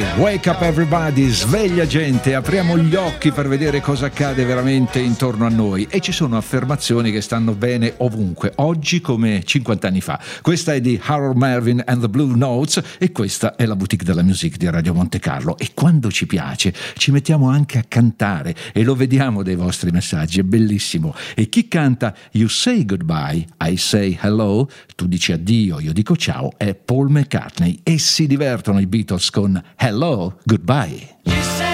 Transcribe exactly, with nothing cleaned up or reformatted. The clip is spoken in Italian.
Wake up everybody, sveglia gente, apriamo gli occhi per vedere cosa accade veramente intorno a noi. E ci sono affermazioni che stanno bene ovunque, oggi come cinquanta anni fa. Questa è di Harold Melvin and the Blue Notes e questa è la Boutique della Musique di Radio Monte Carlo. E quando ci piace ci mettiamo anche a cantare e lo vediamo dai vostri messaggi, è bellissimo. E chi canta You Say Goodbye, I Say Hello, tu dici addio, io dico ciao, è Paul McCartney, e si divertono i Beatles con Hello, Goodbye.